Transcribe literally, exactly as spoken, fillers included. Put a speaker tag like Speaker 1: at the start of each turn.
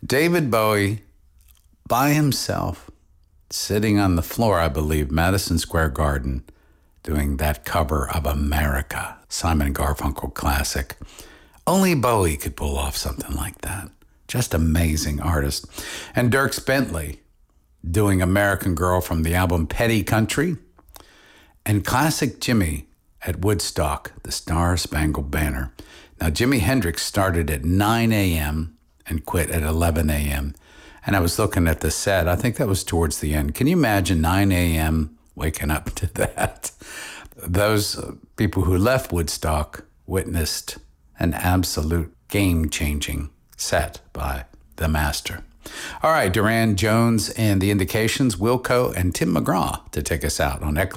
Speaker 1: David Bowie by himself, sitting on the floor, I believe, Madison Square Garden, doing that cover of America, Simon and Garfunkel classic. Only Bowie could pull off something like that. Just amazing artist. And Dierks Bentley doing American Girl from the album Petty Country. And Classic Jimmy at Woodstock, the Star Spangled Banner. Now, Jimi Hendrix started at nine a.m. and quit at eleven a.m. And I was looking at the set. I think that was towards the end. Can you imagine nine a.m. waking up to that? Those people who left Woodstock witnessed an absolute game-changing set by the master. All right, Duran Jones and the Indications, Wilco and Tim McGraw to take us out on Eclat.